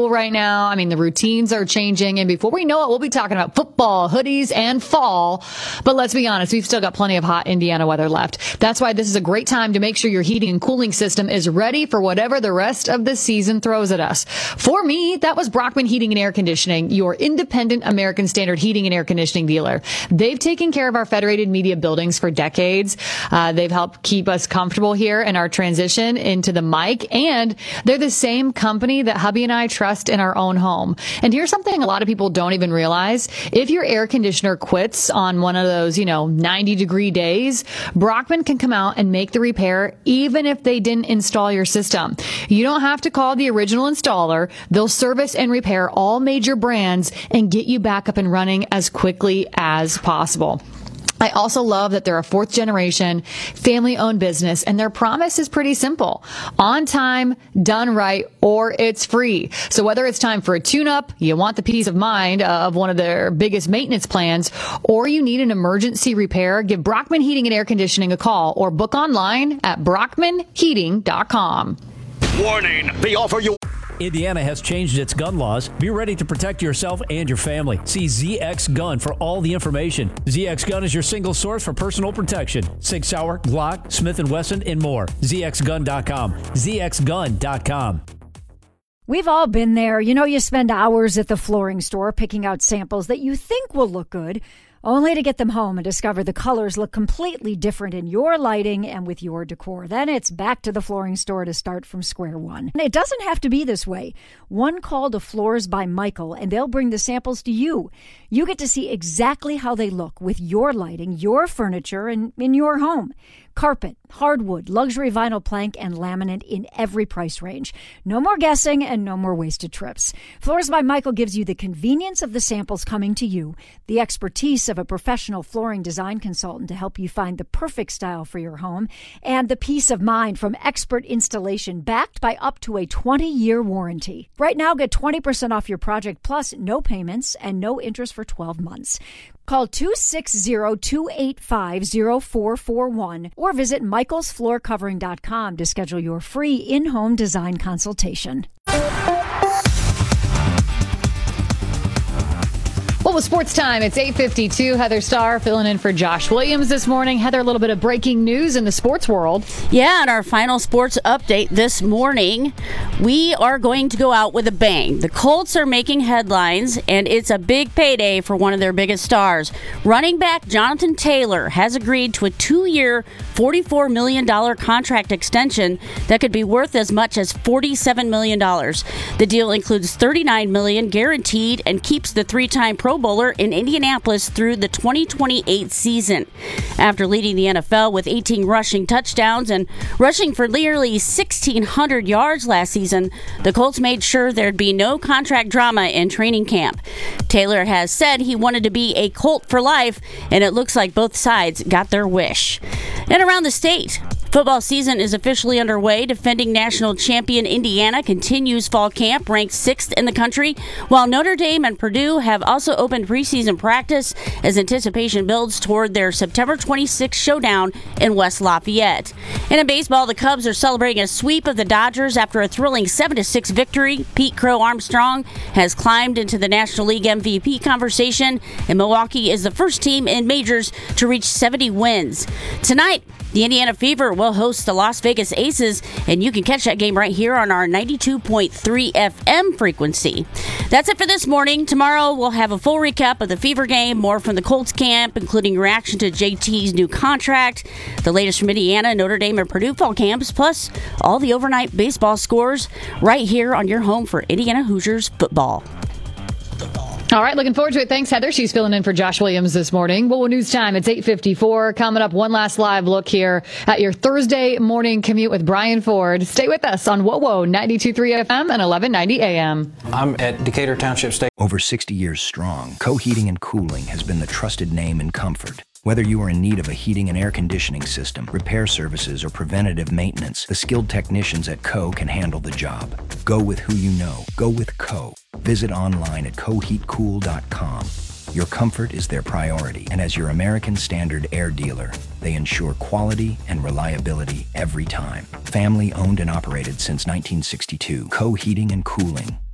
school right now. I mean, the routines are changing. And before we know it, we'll be talking about football, hoodies, and fall. But let's be honest, we've still got plenty of hot Indiana weather left. That's why this is a great time to make sure your heating and cooling system is ready for whatever the rest of the season throws at us. For me, that was Brockman Heating and Air Conditioning, your independent American Standard heating and air conditioning dealer. They've taken care of our Federated Media buildings for decades. They've helped keep us comfortable here in our transition into the mic, and they're the same company that hubby and I trust in our own home. And here's something a lot of people don't even realize. If your air conditioner quits on one of those, 90-degree days, Brockman can come out and make the repair even if they didn't install your system. You don't have to call the original installer. They'll service and repair all major brands and get you back up and running as quickly as possible. I also love that they're a fourth generation family owned business, and their promise is pretty simple. On time, done right, or it's free. So whether it's time for a tune up, you want the peace of mind of one of their biggest maintenance plans, or you need an emergency repair, give Brockman Heating and Air Conditioning a call or book online at brockmanheating.com. Warning, the offer you... Indiana has changed its gun laws. Be ready to protect yourself and your family. See ZX Gun for all the information. ZX Gun is your single source for personal protection. Sig Sauer, Glock, Smith & Wesson, and more. ZXGun.com. ZXGun.com. We've all been there. You spend hours at the flooring store picking out samples that you think will look good, only to get them home and discover the colors look completely different in your lighting and with your decor. Then it's back to the flooring store to start from square one. And it doesn't have to be this way. One call to Floors by Michael, and they'll bring the samples to you. You get to see exactly how they look with your lighting, your furniture, and in your home. Carpet, hardwood, luxury vinyl plank, and laminate in every price range. No more guessing and no more wasted trips. Floors by Michael gives you the convenience of the samples coming to you, the expertise of a professional flooring design consultant to help you find the perfect style for your home, and the peace of mind from expert installation backed by up to a 20-year warranty. Right now, get 20% off your project plus no payments and no interest for 12 months. Call 260-285-0441 or visit michaelsfloorcovering.com to schedule your free in-home design consultation. Well, with sports time, it's 8:52. Heather Starr filling in for Josh Williams this morning. Heather, a little bit of breaking news in the sports world. Yeah, and our final sports update this morning, we are going to go out with a bang. The Colts are making headlines, and it's a big payday for one of their biggest stars. Running back Jonathan Taylor has agreed to a 2-year, $44 million contract extension that could be worth as much as $47 million. The deal includes $39 million guaranteed and keeps the three-time Pro Bowler in Indianapolis through the 2028 season. After leading the NFL with 18 rushing touchdowns and rushing for nearly 1,600 yards last season, the Colts made sure there'd be no contract drama in training camp. Taylor has said he wanted to be a Colt for life, and it looks like both sides got their wish. And around the state, football season is officially underway. Defending national champion Indiana continues fall camp, ranked 6th in the country, while Notre Dame and Purdue have also opened preseason practice as anticipation builds toward their September 26th showdown in West Lafayette. And in baseball, the Cubs are celebrating a sweep of the Dodgers after a thrilling 7-6 victory. Pete Crow Armstrong has climbed into the National League MVP conversation, and Milwaukee is the first team in majors to reach 70 wins. Tonight, the Indiana Fever will host the Las Vegas Aces, and you can catch that game right here on our 92.3 FM frequency. That's it for this morning. Tomorrow, we'll have a full recap of the Fever game, more from the Colts camp, including reaction to JT's new contract, the latest from Indiana, Notre Dame, and Purdue fall camps, plus all the overnight baseball scores right here on your home for Indiana Hoosiers football. All right, looking forward to it. Thanks, Heather. She's filling in for Josh Williams this morning. Well, news time. It's 8:54. Coming up, one last live look here at your Thursday morning commute with Brian Ford. Stay with us on WOWO 92.3 FM and 1190 AM. I'm at Decatur Township State. Over 60 years strong, Co Heating and Cooling has been the trusted name in comfort. Whether you are in need of a heating and air conditioning system, repair services, or preventative maintenance, the skilled technicians at Co can handle the job. Go with who you know. Go with Co. Visit online at coheatcool.com. Your comfort is their priority, and as your American Standard air dealer, they ensure quality and reliability every time. Family owned and operated since 1962, Co Heating and Cooling.